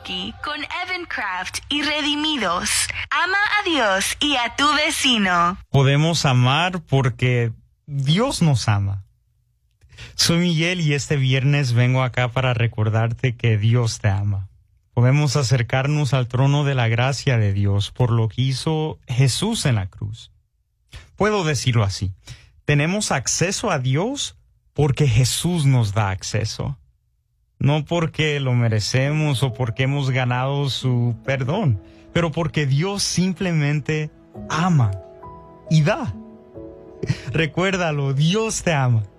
Karaoke con Evan Craft y Redimidos. Ama a Dios y a tu vecino. Podemos amar porque Dios nos ama. Soy Miguel y este viernes vengo acá para recordarte que Dios te ama. Podemos acercarnos al trono de la gracia de Dios por lo que hizo Jesús en la cruz. Puedo decirlo así. Tenemos acceso a Dios porque Jesús nos da acceso. No porque lo merecemos o porque hemos ganado su perdón, pero porque Dios simplemente ama y da. Recuérdalo, Dios te ama.